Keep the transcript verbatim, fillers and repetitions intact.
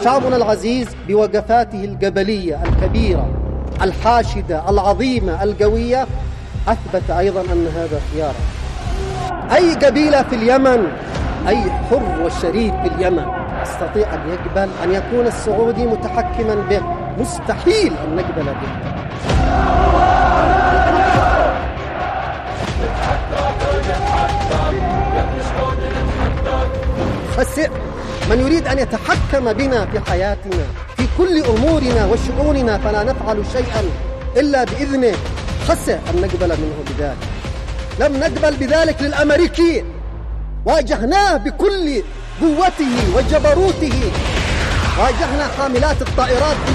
شعبنا العزيز بوقفاته الجبلية الكبيرة الحاشدة العظيمة القوية أثبت أيضا أن هذا خيار. أي قبيلة في اليمن، أي حر وشريف في اليمن يستطيع أن يقبل أن يكون السعودي متحكما به؟ مستحيل أن نقبل به. خسئ من يريد أن يتحكم بنا في حياتنا في كل أمورنا وشؤوننا، فلا نفعل شيئا إلا بإذنه. خسئ أن نقبل منه بذلك. لم نقبل بذلك للأمريكي، واجهناه بكل قوته وجبروته، واجهنا حاملات الطائرات